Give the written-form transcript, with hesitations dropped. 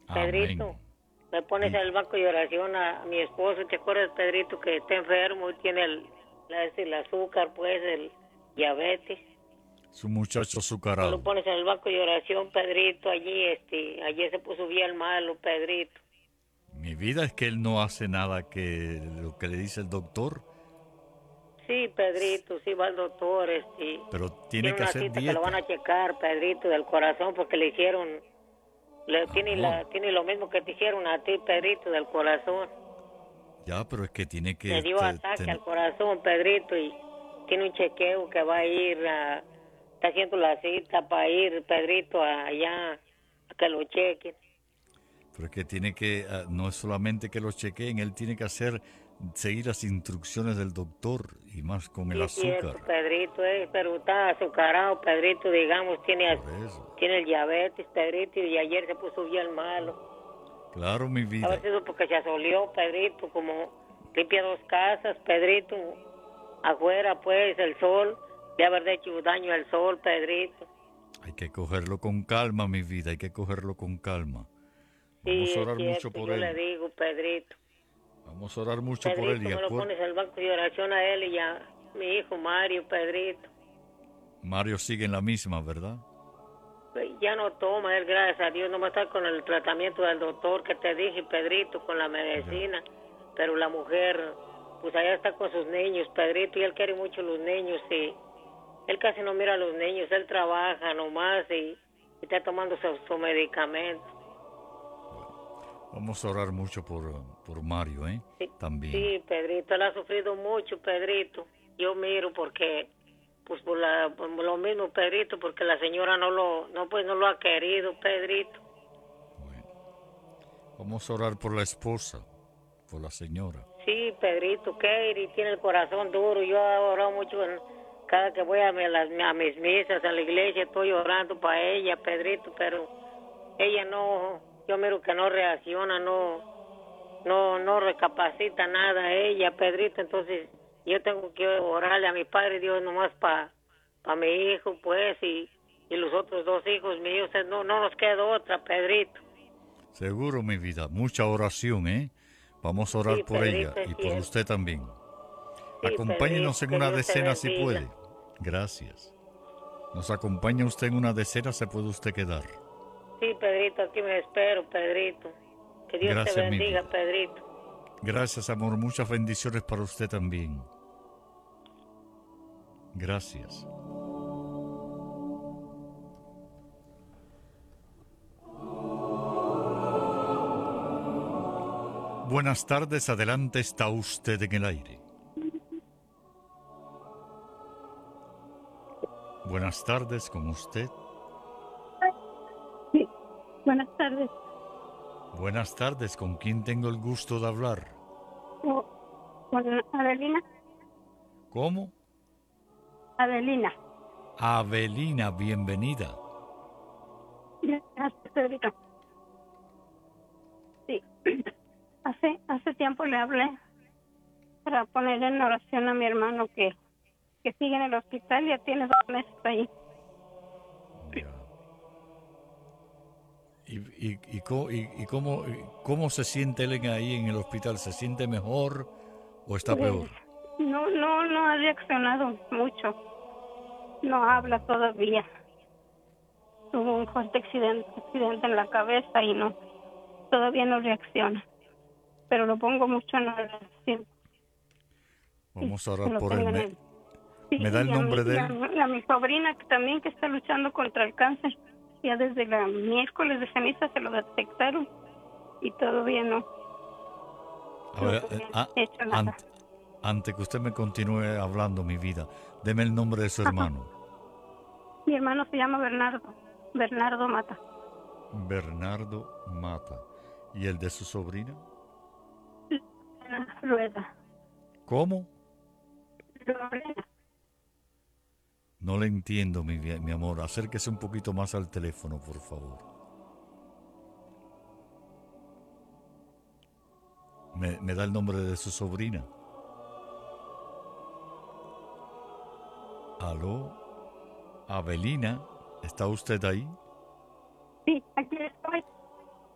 Pedrito, Amén. me pones en el banco de oración a mi esposo. ¿Te acuerdas, Pedrito, que está enfermo y tiene el azúcar, pues, el diabetes? Es un muchacho Me lo azucarado. pones en el banco de oración, Pedrito. Allí se puso bien malo, Pedrito. Mi vida es que él no hace nada que lo que le dice el doctor, Sí, Pedrito, sí va al doctor, pero tiene tiene que una hacer cita que lo van dieta. a checar, Pedrito, del corazón, porque le hicieron, Amor, tiene lo mismo que te hicieron a ti, Pedrito, del corazón. ya, pero es que tiene Le que dio ataque al corazón, Pedrito, y tiene un chequeo que va a ir, está haciendo la cita para ir, Pedrito, allá, a que lo chequen. pero es que tiene que, no es solamente que lo chequeen, él tiene que seguir las instrucciones del doctor y más con el Sí, es cierto, azúcar. Pedrito, pero está azucarado, Pedrito, digamos, Por eso. tiene el diabetes, Pedrito, y ayer se puso bien malo. Claro, mi A ver vida. si eso porque se asolió, Pedrito, como limpia 2 casas, Pedrito, afuera, pues, el sol, de haber hecho daño al sol, Pedrito. Hay que cogerlo con calma, mi vida, hay que cogerlo con calma. Sí, Vamos a es orar mucho cierto, por yo le él. digo, Pedrito. Vamos a orar mucho por él Pedrito, me lo pones en el banco de oración a él y a mi hijo Mario, Pedrito. Mario sigue en la misma, ¿verdad? Pues, ya no toma él, gracias a Dios, no va a estar con el tratamiento del doctor que te dije, Pedrito, con la Ya. medicina. Pero la mujer, pues allá está con sus niños, Pedrito, y él quiere mucho los niños, y él casi no mira a los niños, él trabaja nomás y está tomando su medicamento. Vamos a orar mucho por Mario, ¿eh? Sí, También. sí, Pedrito, él ha sufrido mucho, Pedrito. Yo miro porque, pues por lo mismo, Pedrito, porque la señora no lo ha querido, Pedrito. Bueno, vamos a orar por la esposa, por la señora. Sí, Pedrito, Keiri tiene el corazón duro. Yo he orado mucho cada que voy a mis misas, a la iglesia, estoy orando para ella, Pedrito, pero ella no, yo miro que no reacciona, no recapacita nada ella, Pedrito. Entonces yo tengo que orarle a mi Padre Dios nomás para mi hijo, pues, y los otros 2 hijos míos. No nos queda otra, Pedrito. Seguro, mi vida. Mucha oración, ¿eh? Vamos a orar Sí, por ella Pedrito, es y por cierto. usted también. Sí, Acompáñenos Pedrito, en que una Dios te decena si bendiga. puede. Gracias. ¿Nos acompaña usted en una decena? ¿Se puede usted quedar? Sí, Pedrito, aquí me espero, Pedrito. Que Dios te Gracias, mi bendiga, vida. Pedrito. Gracias, amor. Muchas bendiciones para usted también. Gracias. Buenas tardes, adelante, está usted en el aire. Buenas tardes, con usted. Sí, buenas tardes. Buenas tardes, ¿con quién tengo el gusto de hablar? Con Adelina. ¿Cómo? Adelina. Avelina, bienvenida. Gracias, Pedrito. Sí. Hace tiempo le hablé para poner en oración a mi hermano que sigue en el hospital, ya tiene 2 meses ahí. Ya. ¿Cómo se siente él ahí en el hospital? ¿Se siente mejor o está Pues, peor? no ha reaccionado mucho. No habla todavía. Tuvo un fuerte accidente en la cabeza y todavía no reacciona. Pero lo pongo mucho en oración. Sí, Vamos a que orar lo por él. tengan en. Sí, ¿Me da el nombre de él? a mi sobrina que también que está luchando contra el cáncer. Ya desde la miércoles de ceniza se lo detectaron y todavía A no ver, se ha hecho nada. antes que usted me continúe hablando, mi vida, deme el nombre de su Ajá. hermano. Mi hermano se llama Bernardo Mata. Bernardo Mata. ¿Y el de su sobrina? Rueda. ¿Cómo? Lorena. No le entiendo, mi amor. Acérquese un poquito más al teléfono, por favor. ¿Me da el nombre de su sobrina? ¿Aló? Avelina, ¿está usted ahí?